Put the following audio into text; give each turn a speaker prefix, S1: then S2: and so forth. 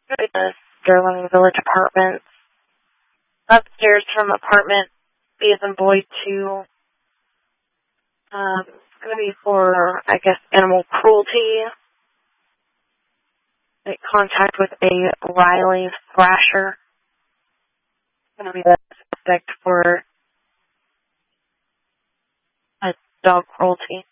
S1: The Sterling Village Apartments. Upstairs from apartment B as in boy 2. It's going to be for, I guess, animal cruelty. Make contact with a Riley Thrasher. It's going to be the suspect for dog cruelty.